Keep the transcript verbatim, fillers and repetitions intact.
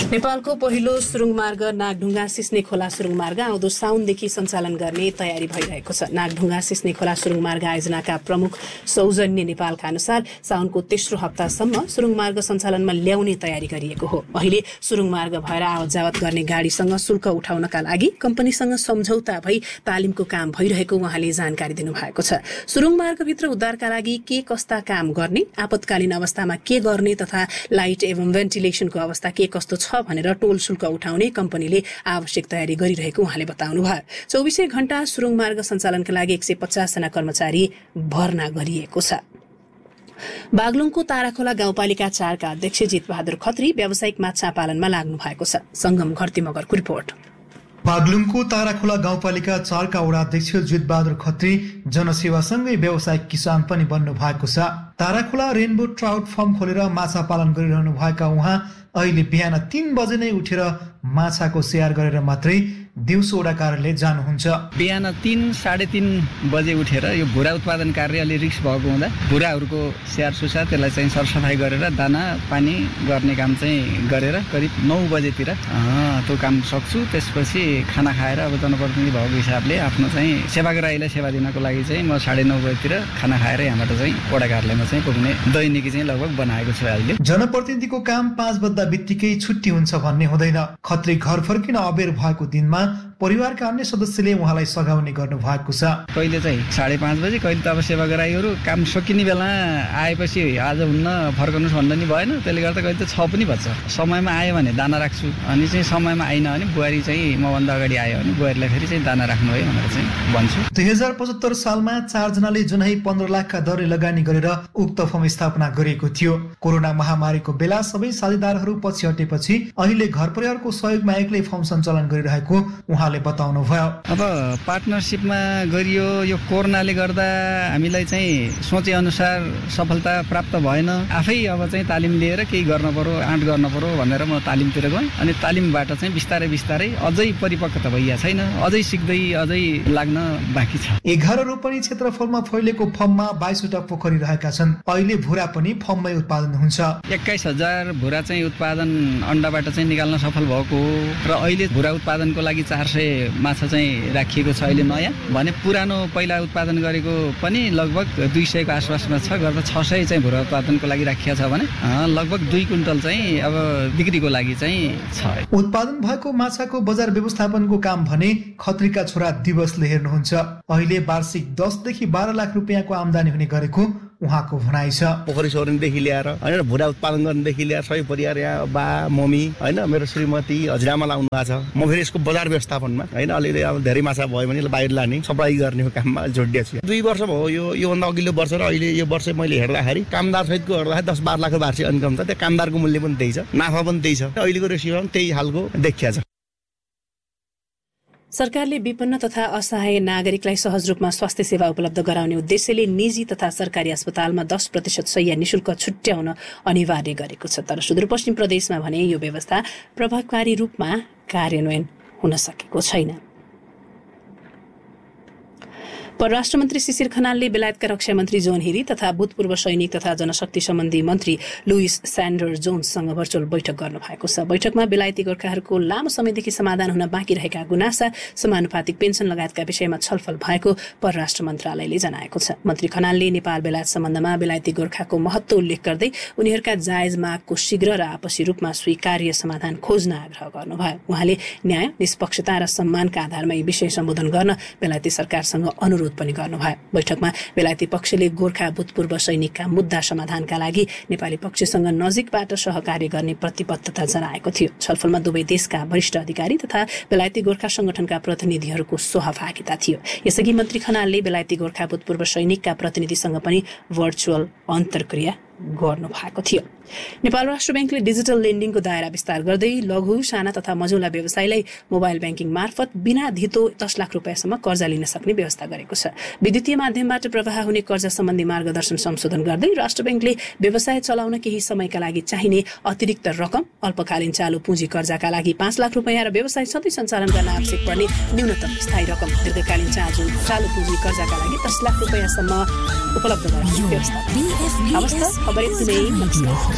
नेपालको पहिलो सुरुङ मार्ग नागढुङ्गा सिस्ने खोला सुरुङ मार्ग आउँदो साउनदेखि सञ्चालन गर्ने तयारी भइरहेको छ। नागढुङ्गा सिस्ने खोला सुरुङ मार्ग आयोजनाका प्रमुख सौजन्य नेपालका अनुसार साउनको तेस्रो हप्तासम्म सुरुङ मार्ग सञ्चालनमा ल्याउने तयारी गरिएको हो। अहिले सुरुङ मार्ग भएर आवत जावत गर्ने गाडीसँग शुल्क उठाउनका लागि कम्पनीसँग सम्झौता भई तालिमको काम भइरहेको उहाँले जानकारी दिनुभएको छ। सुरुङ मार्गभित्र उद्धारका लागि के कस्ता काम गर्ने, आपतकालीन अवस्थामा के गर्ने तथा लाइट एवं भेन्टिलेसनको अवस्था के कस्तो छ भनेर टोल शुल्क उठाउने कम्पनीले आवश्यक तयारी गरिरहेको उहाँले बताउनुभयो। चौबिसै घण्टा सुरुङ मार्ग सञ्चालनका लागि एक सय पचास जना कर्मचारी भर्ना गरिएको छ। बागलुङको ताराखोला गाउँपालिका चारका अध्यक्ष जितबहादुर खत्री व्यावसायिक माछा पालनमा लाग्नु भएको छ। संगम घरती मगरको रिपोर्ट। बागलुङको ताराखोला गाउँपालिका चारका वडा अध्यक्ष जितबहादुर खत्री जनसेवासँगै व्यावसायिक किसान पनि बन्नु भएको छ। ताराखोला रेनबो ट्राउट फार्म खोलेर माछा पालन गरिरहनु भएका उहाँ अहिले बिहान तीन बजे नै उठेर माछाको स्याहार गरेर मात्रै दिउँसो वडा कार्यालय जानुहुन्छ। बिहान तीन साढे तीन बजे उठेर यो भुरा उत्पादन कार्य अलि रिस्क भएको हुँदा भुराहरूको स्याहार सुसार त्यसलाई चाहिँ सरसफाई गरेर दाना पानी गर्ने काम चाहिँ गरेर करिब नौ बजेतिर त्यो काम सक्छु। त्यसपछि खाना खाएर अब जनप्रतिनिधि भएको हिसाबले आफ्नो चाहिँ सेवाग्राहीलाई सेवा दिनको लागि चाहिँ म साढे नौ बजेतिर खाना खाएर यहाँबाट चाहिँ वडा कार्यालयमा चाहिँ पुग्ने दैनिकी चाहिँ लगभग बनाएको छु अहिले। जनप्रतिनिधिको काम पाँच बज्दा बित्तिकै छुट्टी हुन्छ भन्ने हुँदैन। खत्री घर फर्किन अबेर भएको दिनमा परिवारका अन्य सदस्यले उहाँलाई सघाउने गर्नु भएको छ। कहिले चाहिँ साढे पाँच बजे कहिले त अब सेवाग्राहीहरू काम सकिने बेला आएपछि आज हुन्न फर्कनुहोस् भन्दा नि भएन। त्यसले गर्दा कहिले त छ पनि बज्छ। समयमा आयो भने दाना राख्छु अनि चाहिँ समयमा आइन भने बुहारी चाहिँ मभन्दा अगाडि आयो भने बुहारीलाई फेरि चाहिँ दाना राख्नु है भनेर चाहिँ भन्छु। दुई हजार पचहत्तर सालमा चारजनाले जुनै पन्ध्र लाखका दरले लगानी गरेर उक्त फर्म स्थापना गरिएको थियो। कोरोना महामारीको बेला सबै साझेदारहरू पछि हटेपछि अहिले घर परिवारको सहयोगमा एक्लै फर्म सञ्चालन गरिरहेको उहाँले बताउनु भयो। अब पार्टनरसिपमा गरियो। यो कोरोनाले गर्दा हामीलाई चाहिँ सोचे अनुसार सफलता प्राप्त भएन। आफै अब चाहिँ तालिम लिएर केही गर्न पर्यो आँट गर्न पर्यो भनेर म तालिमतिर गएँ अनि तालिमबाट चाहिँ बिस्तारै बिस्तारै अझै परिपक्वता भइया छैन। अझै सिक्दै अझै लाग्न बाँकी छ। एघार रोपनी क्षेत्रफलमा फैलेको फर्ममा बाइसवटा पोखरी रहेका छन्। अहिले भुरा पनि फर्ममै उत्पादन हुन्छ। एक्काइस हजार भुरा चाहिँ उत्पादन अन्डाबाट चाहिँ निकाल्न सफल भएको हो र अहिले भुरा उत्पादनको लागि चार सय माछा चाहिँ राखिएको छ अहिले नयाँ भने पुरानो पहिला उत्पादन गरेको पनि लगभग दुई सयको आसपासमा छ। गर्दा छ सय चाहिँ भुरा उत्पादनको लागि राखिएको छ भने लगभग दुई कुइन्टल चाहिँ अब बिक्रीको लागि चाहिँ छ। उत्पादन भएको माछाको बजार व्यवस्थापनको काम भने खत्रीका छोरा दिवसले हेर्नुहुन्छ। अहिले वार्षिक दसदेखि बाह्र लाख रुपियाँको आमदानी हुने गरेको उहाँको भनाइ छ। पोखरी सोर्नेदेखि लिएर होइन भुरा उत्पादन गर्नेदेखि लिएर सबै परिवार यहाँ बा मम्मी होइन मेरो श्रीमती हजुरआमा लाउनु भएको छ। म फेरि यसको बजार व्यवस्थापनमा होइन अलिअलि अब धेरै माछा भयो भने बाहिर लाने सप्लाई गर्ने काममा जोडिएको छु। दुई वर्ष भयो यो योभन्दा अघिल्लो वर्ष र अहिले यो वर्ष मैले हेर्दाखेरि कामदार सहितको हेर्दाखेरि दस बाह्र लाखको वार्षिक इन्कम छ। त्यो कामदारको मूल्य पनि त्यही छ, नाफा पनि त्यही छ। अहिलेको रेसियोमा पनि त्यही खालको देखिया छ। सरकारले विपन्न तथा असहाय नागरिकलाई सहज रूपमा स्वास्थ्य सेवा उपलब्ध गराउने उद्देश्यले निजी तथा सरकारी अस्पतालमा दस प्रतिशत शय्या निशुल्क छुट्याउन अनिवार्य गरेको छ। तर सुदूरपश्चिम प्रदेशमा भने यो व्यवस्था प्रभावकारी रूपमा कार्यान्वयन हुन सकेको छैन। परराष्ट्र मन्त्री शिशिर खनालले बेलायतका रक्षा मन्त्री जोन हेरी तथा भूतपूर्व सैनिक तथा जनशक्ति सम्बन्धी मन्त्री लुइस स्यान्डर जोन्ससँग भर्चुअल बैठक गर्नु भएको छ। बैठकमा बेलायती गोर्खाहरूको लामो समयदेखि समाधान हुन बाँकी रहेका गुनासा, समानुपातिक पेन्सन लगायतका विषयमा छलफल भएको परराष्ट्र मन्त्रालयले जनाएको छ। मन्त्री खनालले नेपाल बेलायत सम्बन्धमा बेलायती गोर्खाको महत्व उल्लेख गर्दै उनीहरूका जायज मागको शीघ्र र आपसी रूपमा स्वीकार्य समाधान खोज्न आग्रह गर्नुभयो। उहाँले न्याय, निष्पक्षता र सम्मानका आधारमा यी विषय सम्बोधन गर्न बेलायती सरकारसँग अनुरोध पनि गर्नुभयो। बैठकमा बेलायती पक्षले गोर्खा भूतपूर्व सैनिकका मुद्दा समाधानका लागि नेपाली पक्षसँग नजिकबाट सहकार्य गर्ने प्रतिबद्धता जनाएको थियो। छलफलमा दुवै देशका वरिष्ठ अधिकारी तथा बेलायती गोर्खा संगठनका प्रतिनिधिहरूको सहभागिता थियो। यसअघि मन्त्री खनालले बेलायती गोर्खा भूतपूर्व सैनिकका प्रतिनिधिसँग पनि भर्चुअल अन्तर्क्रिया गर्नु भएको थियो। नेपाल राष्ट्र ब्याङ्कले डिजिटल लेन्डिङको दायरा विस्तार गर्दै लघु, साना तथा मझौला व्यवसायलाई मोबाइल ब्याङ्किङ मार्फत बिना धितो दस लाख रुपियाँसम्म कर्जा लिन सक्ने व्यवस्था गरेको छ। विद्युतीय माध्यमबाट प्रवाह हुने कर्जा सम्बन्धी मार्गदर्शन संशोधन गर्दै राष्ट्र ब्याङ्कले व्यवसाय चलाउन केही समयका लागि चाहिने अतिरिक्त रकम, अल्पकालीन चालु पुँजी कर्जाका लागि पाँच लाख रुपियाँ र व्यवसाय सधैँ सञ्चालन गर्न आवश्यक पर्ने न्यूनतम स्थायी रकम, दीर्घकालीन चालु चालु पुँजी कर्जाका लागि दस लाख रुपियाँसम्म उपलब्ध गराउने व्यवस्था।